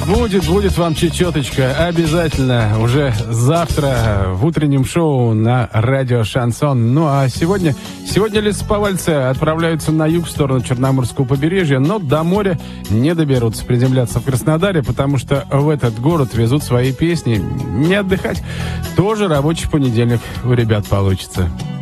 Будет вам чечеточка. Обязательно уже завтра в утреннем шоу на радио «Шансон». Ну а сегодня лесоповальцы отправляются на юг в сторону Черноморского побережья, но до моря не доберутся приземляться в Краснодаре, потому что в этот город везут свои песни. Не отдыхать. Тоже рабочий понедельник у ребят получится.